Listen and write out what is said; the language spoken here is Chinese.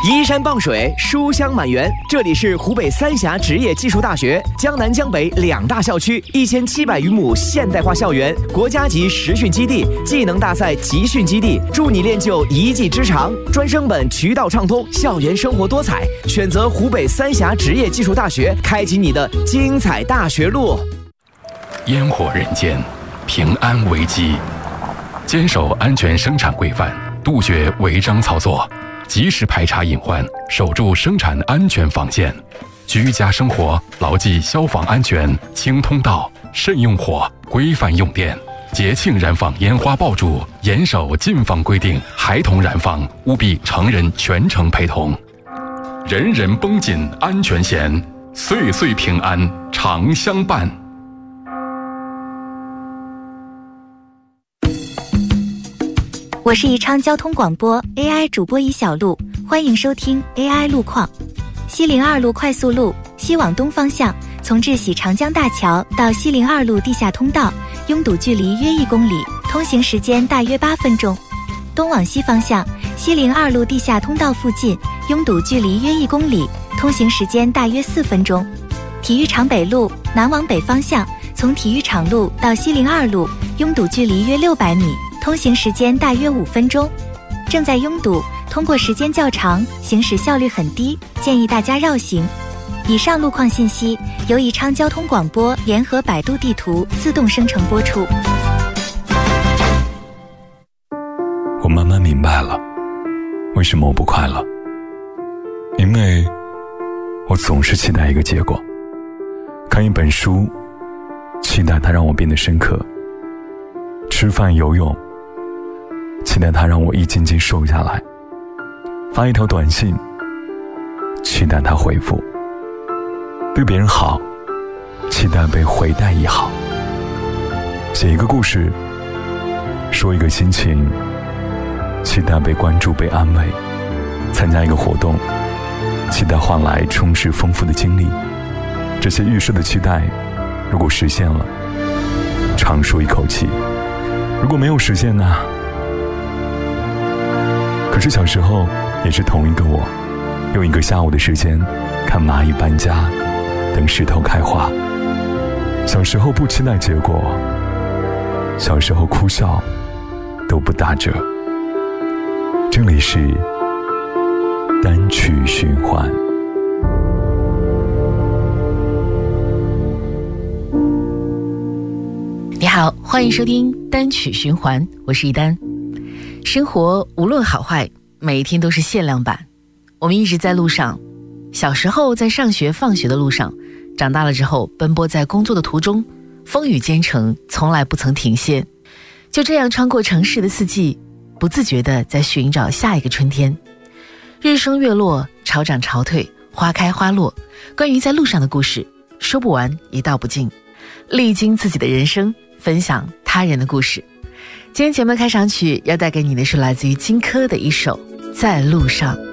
依山傍水，书香满园。这里是湖北三峡职业技术大学，江南江北两大校区，1700余亩现代化校园，国家级实训基地，技能大赛集训基地，助你练就一技之长。专升本渠道畅通，校园生活多彩。选择湖北三峡职业技术大学，开启你的精彩大学路。 烟火人间，平安危机，坚守安全生产规范，杜绝违章操作。及时排查隐患，守住生产安全防线。居家生活牢记消防安全，清通道，慎用火，规范用电。节庆燃放烟花爆竹，严守禁放规定，孩童燃放务必成人全程陪同。人人绷紧安全弦，岁岁平安常相伴。 我是宜昌交通广播 AI 主播宜小璐，欢迎收听 AI 路况。西陵2路快速路西往东方向，从治喜长江大桥到西陵2路地下通道，拥堵距离约1公里，通行时间大约8分钟。东往西方向，西陵2路地下通道附近，拥堵距离约1公里，通行时间大约4分钟。体育场北路南往北方向，从体育场路到西陵2路，拥堵距离约600米，通行时间大约5分钟。正在拥堵，通过时间较长，行驶效率很低，建议大家绕行。以上路况信息由宜昌交通广播联合百度地图自动生成播出。 我慢慢明白了，为什么我不快乐？因为我总是期待一个结果。看一本书，期待它让我变得深刻；吃饭游泳，期待它让我一斤斤瘦下来；发一条短信，期待他回复；对别人好，期待被回带一好；写一个故事，说一个心情，期待被关注被安慰；参加一个活动，期待换来充实丰富的经历。这些预设的期待，如果实现了，长舒一口气；如果没有实现呢？可是小时候也是同一个我，用1个下午的时间看蚂蚁搬家，等石头开花。小时候不期待结果，小时候哭笑都不打折。这里是单曲循环。 你好，欢迎收听单曲循环，我是一丹。生活无论好坏，每一天都是限量版。我们一直在路上，小时候在上学放学的路上，长大了之后奔波在工作的途中，风雨兼程，从来不曾停歇。就这样穿过城市的四季，不自觉地在寻找下一个春天。日升月落，潮涨潮退，花开花落，关于在路上的故事，说不完也道不尽。历经自己的人生，分享他人的故事。今天节目的开场曲要带给你的是来自于荆轲的一首《在路上》。